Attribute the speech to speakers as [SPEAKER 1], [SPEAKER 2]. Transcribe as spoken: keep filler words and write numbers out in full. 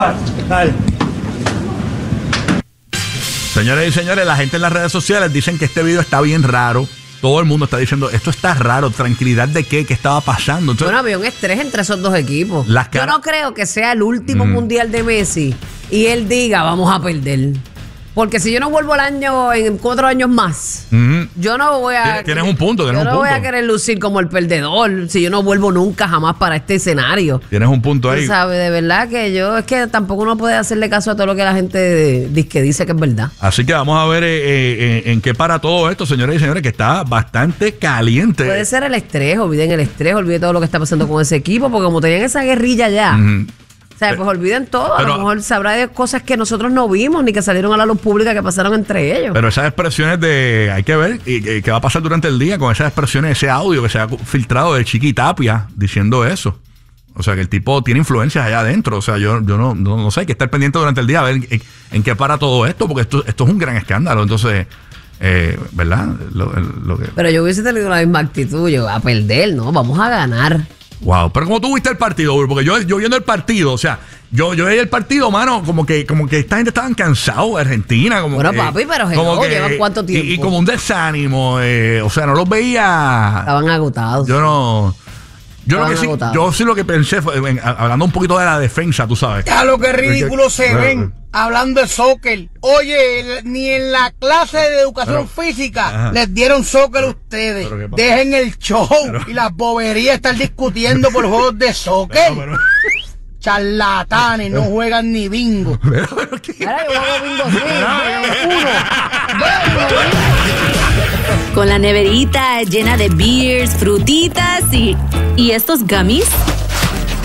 [SPEAKER 1] Dale.
[SPEAKER 2] Señores y señores, la gente en las redes sociales dicen que este video está bien raro. Todo el mundo está diciendo, esto está raro, tranquilidad de qué, qué estaba pasando. Entonces,
[SPEAKER 3] bueno, había un estrés entre esos dos equipos.
[SPEAKER 2] Las
[SPEAKER 3] Yo no creo que sea el último mm. mundial de Messi y él diga, vamos a perder. Porque si yo no vuelvo al año en cuatro años más, mm-hmm. yo no voy a...
[SPEAKER 2] Tienes un punto, tienes
[SPEAKER 3] yo
[SPEAKER 2] un
[SPEAKER 3] no
[SPEAKER 2] punto.
[SPEAKER 3] voy a querer lucir como el perdedor si yo no vuelvo nunca jamás para este escenario.
[SPEAKER 2] Tienes un punto ahí.
[SPEAKER 3] Tú sabes, de verdad que yo... Es que tampoco uno puede hacerle caso a todo lo que la gente dice que, dice que es verdad.
[SPEAKER 2] Así que vamos a ver eh, eh, en qué para todo esto, señores y señores, que está bastante caliente.
[SPEAKER 3] Puede ser el estrés, olviden el estrés, olviden todo lo que está pasando con ese equipo, porque como tenían esa guerrilla ya... Mm-hmm. O sea, pues olviden todo. Pero, a lo mejor sabrá de cosas que nosotros no vimos ni que salieron a la luz pública que pasaron entre ellos.
[SPEAKER 2] Pero esas expresiones de... Hay que ver qué va a pasar durante el día con esas expresiones, ese audio que se ha filtrado de Chiqui Tapia diciendo eso. O sea, que el tipo tiene influencias allá adentro. O sea, yo, yo no, no, no sé, hay que estar pendiente durante el día a ver en, en qué para todo esto, porque esto, esto es un gran escándalo. Entonces... Eh, ¿verdad? Lo, lo que...
[SPEAKER 3] Pero yo hubiese tenido la misma actitud. Yo, a perder, ¿no? Vamos a ganar.
[SPEAKER 2] Wow, pero ¿cómo tú viste el partido, Burbu? Porque yo, yo viendo el partido, o sea, yo, yo veía el partido, mano, como que, como que esta gente estaban cansados de Argentina. Como
[SPEAKER 3] bueno,
[SPEAKER 2] que,
[SPEAKER 3] papi, pero hello, ¿llevan cuánto tiempo?
[SPEAKER 2] Y, y como un desánimo, eh, o sea, no los veía.
[SPEAKER 3] Estaban agotados.
[SPEAKER 2] Yo no. Yo, lo que sí,
[SPEAKER 3] agotados.
[SPEAKER 2] yo sí lo que pensé fue, en, hablando un poquito de la defensa, tú sabes.
[SPEAKER 1] Ya lo que ridículo se ven hablando de soccer. Oye, ni en la clase de educación pero, física ajá. les dieron soccer a ustedes. Dejen el show pero, y las boberías estar discutiendo por juegos de soccer. Pero, pero, charlatanes, no juegan ni bingo. Pero, pero, ¿qué?
[SPEAKER 3] Ahora yo juego bingo, sí. Uno.
[SPEAKER 4] Con la neverita llena de beers, frutitas y, y estos gummies